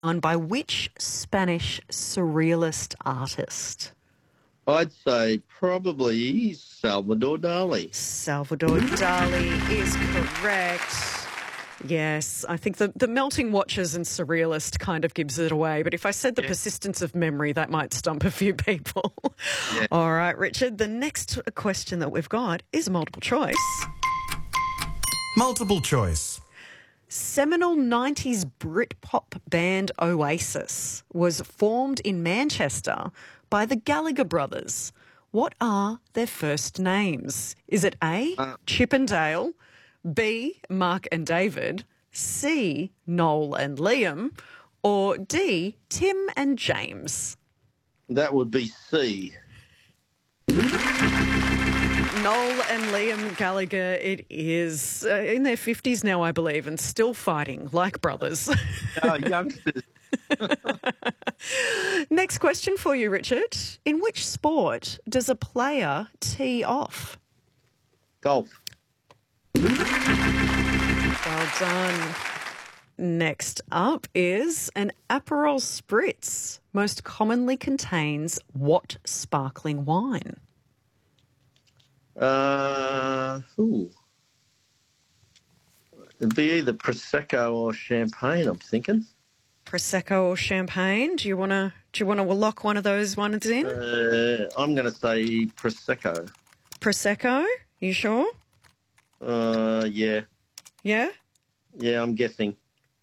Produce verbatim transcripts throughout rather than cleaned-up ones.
on by which Spanish surrealist artist? I'd say probably Salvador Dali. Salvador Dali is correct. Yes, I think the, the melting watches and surrealist kind of gives it away. But if I said the Yeah. persistence of memory, that might stump a few people. Yeah. All right, Richard, the next question that we've got is multiple choice. Multiple choice. Seminal nineties Britpop band Oasis was formed in Manchester by the Gallagher brothers. What are their first names? Is it A, Uh. Chip and Dale, B, Mark and David, C, Noel and Liam, or D, Tim and James? That would be C. Noel and Liam Gallagher, it is uh, in their fifties now, I believe, and still fighting like brothers. Oh, youngsters. Next question for you, Richard. In which sport does a player tee off? Golf. Well done. Next up is an Aperol Spritz most commonly contains what sparkling wine? Uh, ooh. It'd be either Prosecco or Champagne, I'm thinking. Prosecco or champagne? Do you want to do you want to lock one of those ones in? Uh, I'm going to say Prosecco. Prosecco? You sure? Uh, yeah. Yeah? Yeah, I'm guessing.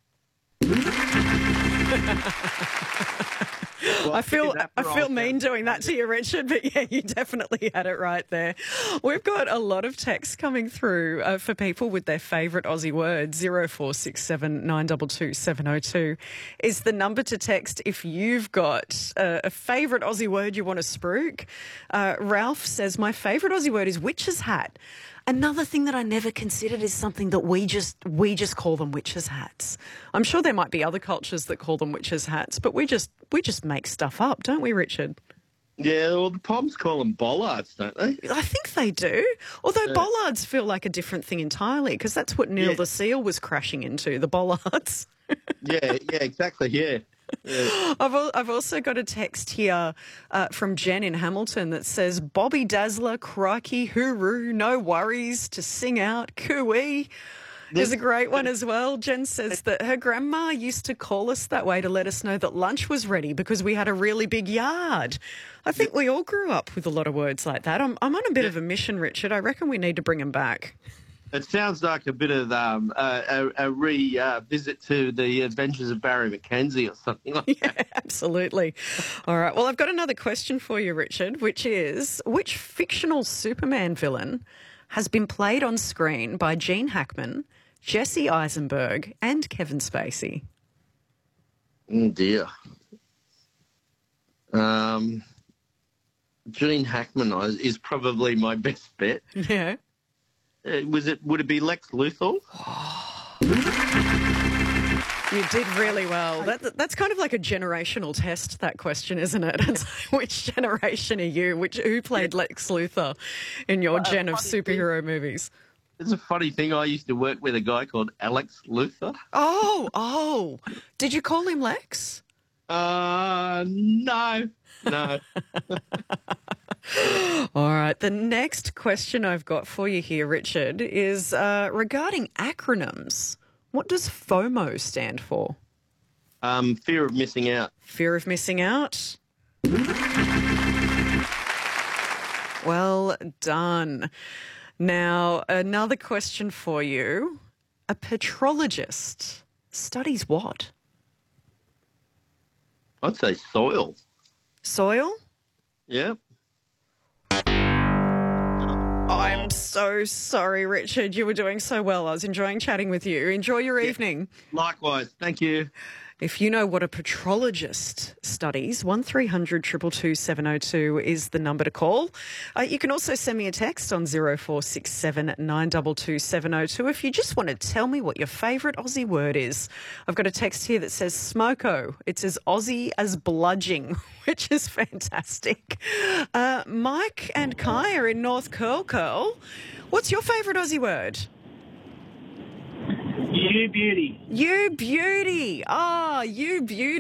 Well, I feel that I feel Aperol mean sounds- doing that to you, Richard, but yeah, you definitely had it right there. We've got a lot of texts coming through uh, for people with their favourite Aussie words. zero four six seven nine two two seven zero two is the number to text if you've got uh, a favourite Aussie word you want to spruik. Uh, Ralph says, my favourite Aussie word is witch's hat. Another thing that I never considered is something that we just we just call them witches' hats. I'm sure there might be other cultures that call them witches' hats, but we just we just make stuff up, don't we, Richard? Yeah, well, the Poms call them bollards, don't they? I think they do. Although Yeah. bollards feel like a different thing entirely, because that's what Neil Yeah. the Seal was crashing into, the bollards. Yeah, yeah, exactly, yeah. Yeah. I've al- I've also got a text here uh, from Jen in Hamilton that says, Bobby Dazzler, crikey, hooroo, no worries, to sing out, cooey. Is a great one as well. Jen says that her grandma used to call us that way to let us know that lunch was ready because we had a really big yard. I think we all grew up with a lot of words like that. I'm, I'm on a bit of a mission, Richard. I reckon we need to bring them back. It sounds like a bit of um, a, a, a re-visit to the Adventures of Barry Mackenzie or something like that. Yeah, absolutely. All right. Well, I've got another question for you, Richard, which is, which fictional Superman villain has been played on screen by Gene Hackman, Jesse Eisenberg and Kevin Spacey? Oh, dear. Um, Gene Hackman is probably my best bet. Yeah. Uh, was it? Would it be Lex Luthor? You did really well. That, that's kind of like a generational test, that question, isn't it? It's like, which generation are you? Which Who played Lex Luthor in your gen of funny thing- superhero movies? It's a funny thing. I used to work with a guy called Alex Luthor. Oh, oh. Did you call him Lex? Uh, no, no. All right. The next question I've got for you here, Richard, is uh, regarding acronyms. What does FOMO stand for? Um, fear of missing out. Fear of missing out? Well done. Now, another question for you. A petrologist studies what? I'd say soil. Soil? Yeah. I'm so sorry, Richard. You were doing so well. I was enjoying chatting with you. Enjoy your evening. Likewise. Thank you. If you know what a petrologist studies, one three hundred two two two seven zero two is the number to call. Uh, you can also send me a text on zero four six seven nine two two seven zero two if you just want to tell me what your favourite Aussie word is. I've got a text here that says smoko. It's as Aussie as bludging, which is fantastic. Uh, Mike and Kai are in North Curl Curl. What's your favourite Aussie word? You beauty. You beauty. Oh, you beauty.